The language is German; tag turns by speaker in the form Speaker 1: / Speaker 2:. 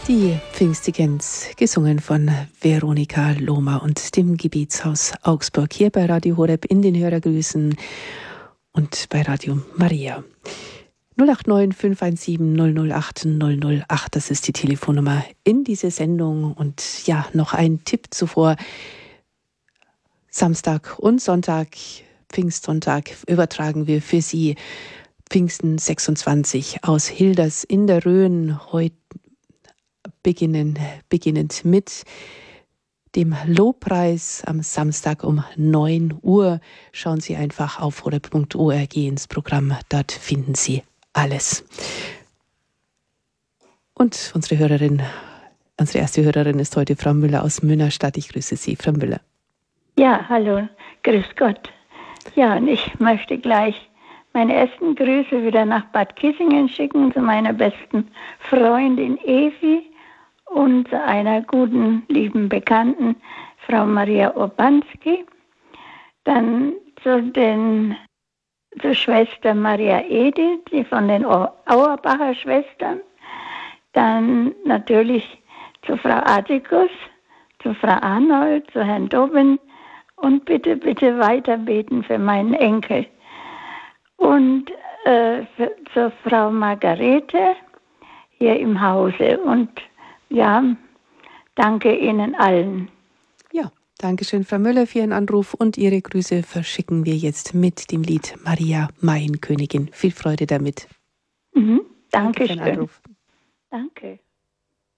Speaker 1: Die Pfingstigens, gesungen von Veronika Lohmer und dem Gebietshaus Augsburg, hier bei Radio Horeb in den Hörergrüßen und bei Radio Maria. 089 517 008 008, das ist die Telefonnummer in diese Sendung. Und ja, noch ein Tipp zuvor. Samstag und Sonntag, Pfingstsonntag, übertragen wir für Sie Pfingsten 26 aus Hilders in der Rhön, heute beginnend mit dem Lobpreis am Samstag um 9 Uhr. Schauen Sie einfach auf horeb.org ins Programm, dort finden Sie alles. Und unsere erste Hörerin ist heute Frau Müller aus Münnerstadt. Ich grüße Sie, Frau Müller.
Speaker 2: Ja, hallo, grüß Gott. Ja, und ich möchte gleich meine ersten Grüße wieder nach Bad Kissingen schicken zu meiner besten Freundin Evi und zu einer guten, lieben Bekannten, Frau Maria Urbanski. Dann zur Schwester Maria Edith, die von den Auerbacher Schwestern. Dann natürlich zu Frau Atticus, zu Frau Arnold, zu Herrn Dobbin und bitte weiterbeten für meinen Enkel. Und zur Frau Margarete hier im Hause. Und ja, danke Ihnen allen.
Speaker 1: Ja, danke schön, Frau Müller, für Ihren Anruf. Und Ihre Grüße verschicken wir jetzt mit dem Lied Maria, Maienkönigin. Viel Freude damit.
Speaker 2: Danke schön.
Speaker 1: Anruf.
Speaker 2: Danke.